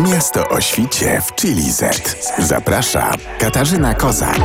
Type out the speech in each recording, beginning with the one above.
Miasto o świcie w Chili Z. Zaprasza Katarzyna Kozak.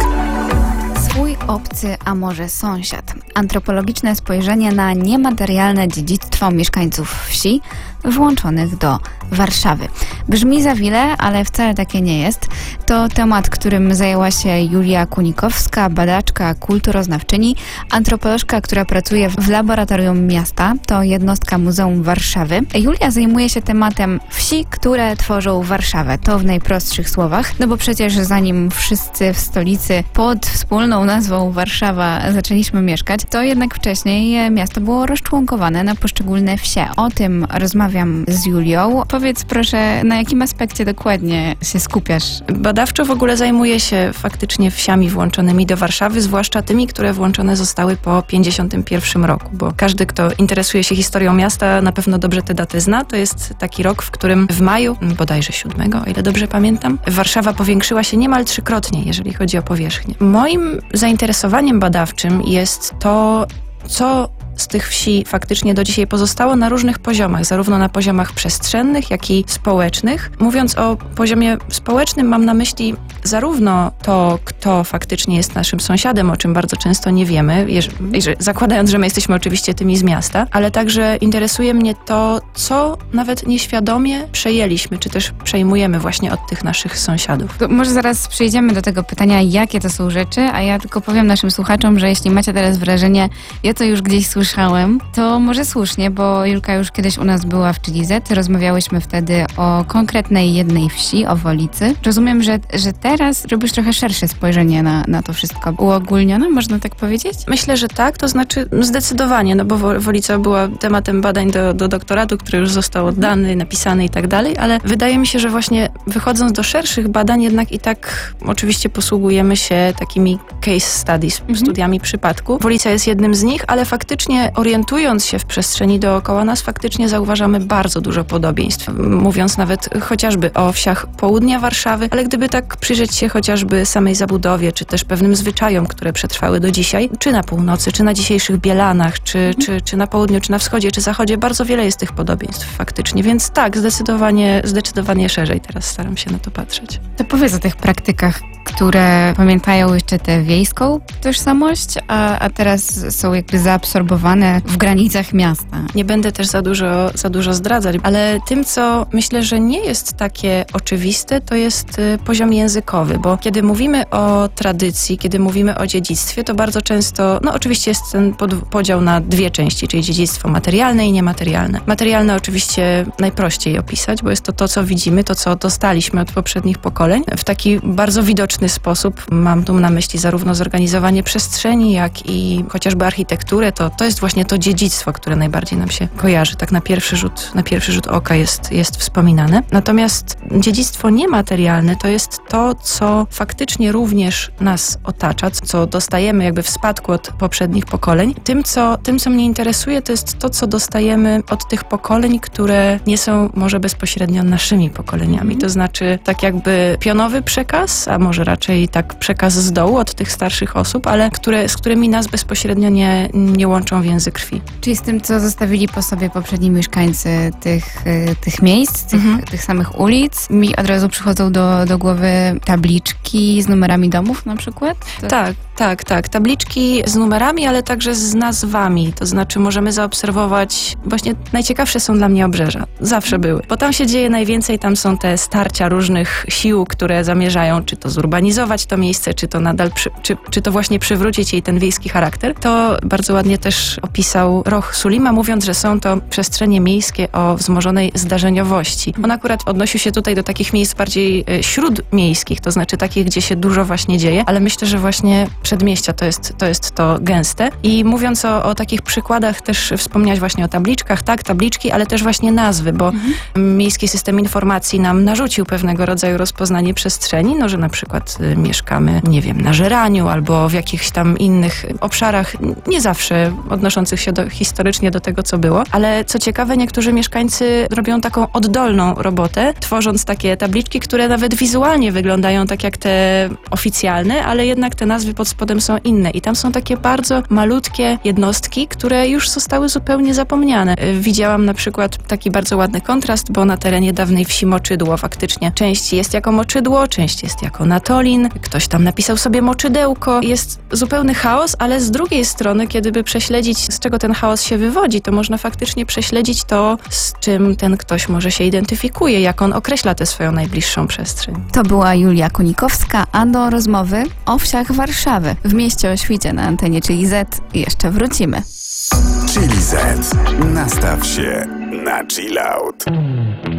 Swój, obcy, a może sąsiad. Antropologiczne spojrzenie na niematerialne dziedzictwo mieszkańców wsi włączonych do Warszawy. Brzmi za wiele, ale wcale takie nie jest. To temat, którym zajęła się Julia Kunikowska, badaczka, kulturoznawczyni, antropolożka, która pracuje w Laboratorium Miasta. To jednostka Muzeum Warszawy. Julia zajmuje się tematem wsi, które tworzą Warszawę. To w najprostszych słowach, no bo przecież zanim wszyscy w stolicy pod wspólną nazwą Warszawa zaczęliśmy mieszkać, to jednak wcześniej miasto było rozczłonkowane na poszczególne wsie. O tym rozmawiam z Julią. Powiedz proszę, na jakim aspekcie dokładnie się skupiasz? Badawczo w ogóle zajmuję się faktycznie wsiami włączonymi do Warszawy, zwłaszcza tymi, które włączone zostały po 1951 roku, bo każdy, kto interesuje się historią miasta, na pewno dobrze tę datę zna. To jest taki rok, w którym w maju, bodajże 7, o ile dobrze pamiętam, Warszawa powiększyła się niemal 3-krotnie, jeżeli chodzi o powierzchnię. Moim zainteresowaniem badawczym jest to, co z tych wsi faktycznie do dzisiaj pozostało na różnych poziomach, zarówno na poziomach przestrzennych, jak i społecznych. Mówiąc o poziomie społecznym, mam na myśli zarówno to, kto faktycznie jest naszym sąsiadem, o czym bardzo często nie wiemy, zakładając, że my jesteśmy oczywiście tymi z miasta, ale także interesuje mnie to, co nawet nieświadomie przejęliśmy, czy też przejmujemy właśnie od tych naszych sąsiadów. To może zaraz przejdziemy do tego pytania, jakie to są rzeczy, a ja tylko powiem naszym słuchaczom, że jeśli macie teraz wrażenie, ja to już gdzieś słyszałem, to może słusznie, bo Julka już kiedyś u nas była w Chili Z. Rozmawiałyśmy wtedy o konkretnej jednej wsi, o Wolicy. Rozumiem, że teraz robisz trochę szersze spojrzenie na to wszystko. Uogólnione, można tak powiedzieć? Myślę, że tak, to znaczy zdecydowanie, no bo Wolica była tematem badań do doktoratu, który już został oddany, napisany i tak dalej, ale wydaje mi się, że właśnie wychodząc do szerszych badań, jednak i tak oczywiście posługujemy się takimi case studies, studiami przypadku. Wolica jest jednym z nich, ale faktycznie orientując się w przestrzeni dookoła nas, faktycznie zauważamy bardzo dużo podobieństw. Mówiąc nawet chociażby o wsiach południa Warszawy, ale gdyby tak przyjrzeć się chociażby samej zabudowie, czy też pewnym zwyczajom, które przetrwały do dzisiaj, czy na północy, czy na dzisiejszych Bielanach, czy na południu, czy na wschodzie, czy zachodzie, bardzo wiele jest tych podobieństw faktycznie. Więc tak, zdecydowanie szerzej teraz staram się na to patrzeć. To powiedz o tych praktykach, które pamiętają jeszcze tę wiejską tożsamość, a teraz są jakby zaabsorbowane w granicach miasta. Nie będę też za dużo zdradzać, ale tym, co myślę, że nie jest takie oczywiste, to jest poziom językowy, bo kiedy mówimy o tradycji, kiedy mówimy o dziedzictwie, to bardzo często, no oczywiście jest ten podział na dwie części, czyli dziedzictwo materialne i niematerialne. Materialne oczywiście najprościej opisać, bo jest to, co widzimy, to, co dostaliśmy od poprzednich pokoleń. W taki bardzo widoczny sposób mam tu na myśli zarówno zorganizowanie przestrzeni, jak i chociażby architekturę. To jest właśnie to dziedzictwo, które najbardziej nam się kojarzy. Tak na pierwszy rzut oka jest wspominane. Natomiast dziedzictwo niematerialne to jest to, co faktycznie również nas otacza, co dostajemy jakby w spadku od poprzednich pokoleń. Tym, co mnie interesuje, to jest to, co dostajemy od tych pokoleń, które nie są może bezpośrednio naszymi pokoleniami. To znaczy tak jakby pionowy przekaz, a może raczej tak przekaz z dołu od tych starszych osób, ale z którymi nas bezpośrednio nie łączą więzy krwi. Czyli z tym, co zostawili po sobie poprzedni mieszkańcy tych miejsc, tych samych ulic, mi od razu przychodzą do głowy tabliczki z numerami domów na przykład? Tak. Tabliczki z numerami, ale także z nazwami. To znaczy możemy zaobserwować, właśnie najciekawsze są dla mnie obrzeża. Zawsze były. Bo tam się dzieje najwięcej, tam są te starcia różnych sił, które zamierzają czy to zurbanizować to miejsce, czy to nadal, czy to właśnie przywrócić jej ten wiejski charakter. To bardzo ładnie też opisał Roch Sulima, mówiąc, że są to przestrzenie miejskie o wzmożonej zdarzeniowości. On akurat odnosił się tutaj do takich miejsc bardziej śródmiejskich, to znaczy takich, gdzie się dużo właśnie dzieje, ale myślę, że właśnie przedmieścia to jest to gęste. I mówiąc o takich przykładach, też wspomniałaś właśnie o tabliczkach, tak, tabliczki, ale też właśnie nazwy, bo Miejski System Informacji nam narzucił pewnego rodzaju rozpoznanie przestrzeni, no, że na przykład mieszkamy, nie wiem, na Żeraniu albo w jakichś tam innych obszarach, nie zawsze odnoszących się historycznie do tego, co było, ale co ciekawe, niektórzy mieszkańcy robią taką oddolną robotę, tworząc takie tabliczki, które nawet wizualnie wyglądają tak jak te te oficjalne, ale jednak te nazwy pod spodem są inne i tam są takie bardzo malutkie jednostki, które już zostały zupełnie zapomniane. Widziałam na przykład taki bardzo ładny kontrast, bo na terenie dawnej wsi Moczydło faktycznie część jest jako Moczydło, część jest jako Natolin, ktoś tam napisał sobie Moczydełko. Jest zupełny chaos, ale z drugiej strony, kiedy by prześledzić, z czego ten chaos się wywodzi, to można faktycznie prześledzić to, z czym ten ktoś może się identyfikuje, jak on określa tę swoją najbliższą przestrzeń. To była Julia Kunikowska, a do rozmowy o wsiach Warszawy. W mieście o świcie na antenie Chili Z jeszcze wrócimy. Chili Z. Nastaw się na chill out.